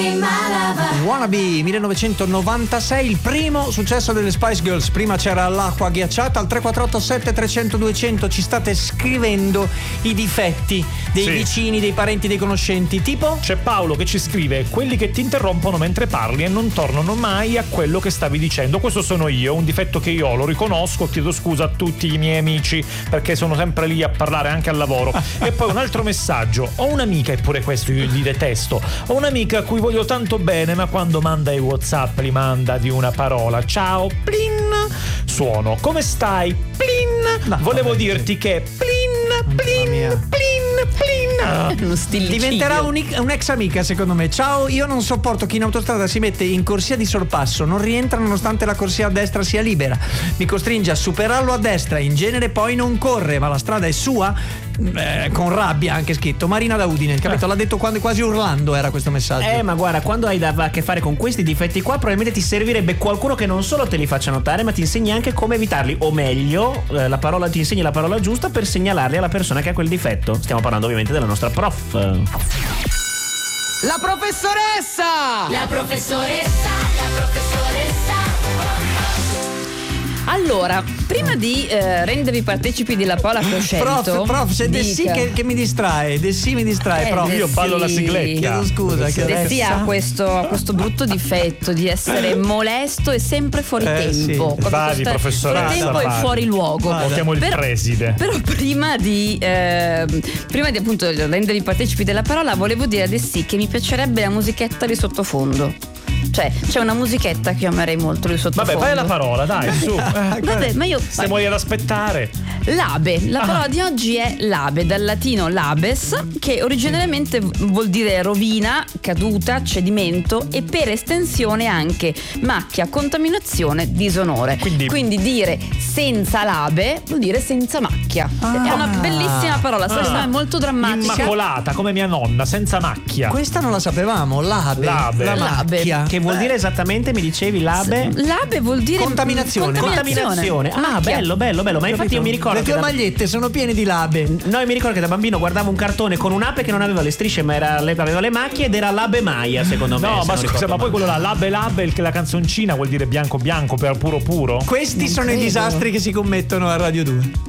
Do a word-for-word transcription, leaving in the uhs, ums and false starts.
Wannabe millenovecentonovantasei, il primo successo delle Spice Girls. Prima c'era l'acqua ghiacciata. Al tre quattro otto sette trecento duecento ci state scrivendo i difetti dei Sì. vicini, dei parenti, dei conoscenti. Tipo? C'è Paolo che ci scrive: quelli che ti interrompono mentre parli e non tornano mai a quello che stavi dicendo. Questo sono io, un difetto che io ho, lo riconosco, chiedo scusa a tutti i miei amici perché sono sempre lì a parlare anche al lavoro. E poi un altro messaggio: ho un'amica, eppure questo io li detesto, ho un'amica a cui voglio tanto bene, ma quando manda i WhatsApp li manda di una parola: ciao, plin, suono, come stai, plin, No, volevo vabbè, dirti che plin, plin, mia. plin, plin. Uno stillicidio. Diventerà un, un'ex amica, secondo me. Ciao, io non sopporto chi in autostrada si mette in corsia di sorpasso, non rientra nonostante la corsia a destra sia libera, mi costringe a superarlo a destra, in genere poi non corre, ma la strada è sua. Eh, con rabbia anche scritto Marina da Udine, capito? L'ha detto quando, quasi urlando era questo messaggio. Eh, ma guarda, quando hai da, a che fare con questi difetti qua, probabilmente ti servirebbe qualcuno che non solo te li faccia notare, ma ti insegni anche come evitarli. O meglio, eh, la parola ti insegni la parola giusta per segnalarli alla persona che ha quel difetto. Stiamo parlando ovviamente della nostra prof. La professoressa! La professoressa, la professoressa. Allora, prima di eh, rendervi partecipi della Paola Coscento, Prof, prof, c'è De Sì dica. che, che mi distrae. De Sì mi distrae, Eh, prof. De Io ballo la Sì. sigletta. Chiedo scusa, che De Sì adesso- ha questo, ha questo brutto difetto di essere molesto e sempre fuori Eh, tempo. sì. Proprio Vadi, questo- professoressa, fuori tempo e vadi. fuori luogo. Vada. Lo chiamo il Però- preside. Però prima di eh, prima di appunto rendervi partecipi della parola, volevo dire a De Sì che mi piacerebbe la musichetta di sottofondo. Cioè, c'è una musichetta che io amerei molto di sottofondo. Vabbè, vai alla parola, dai, su. Vabbè, ma io Se vuoi ad aspettare. Labe, la parola di oggi è labe, dal latino labes, che originariamente vuol dire rovina, caduta, cedimento e per estensione anche macchia, contaminazione, disonore. Quindi- dire senza labe vuol dire senza macchia. È una bellissima parola, secondo me è molto drammatica. Immacolata, come mia nonna, senza macchia. Questa non la sapevamo. Labe, Labe. la Labe. macchia. Che vuol dire esattamente, mi dicevi, labe? Labe vuol dire Contaminazione. Contaminazione. Ah, Macchia. bello, bello, bello. Ma infatti io mi ricordo Le che tue da... magliette sono piene di labe. No, io mi ricordo che da bambino guardavo un cartone con un'ape che non aveva le strisce, ma era, aveva le macchie ed era l'abe Maia, secondo me. No, se ma non scusa, ricordo ma poi male. quello là, labe labe, il- la canzoncina vuol dire bianco bianco, per puro puro. Questi sono i credo. disastri che si commettono a Radio due.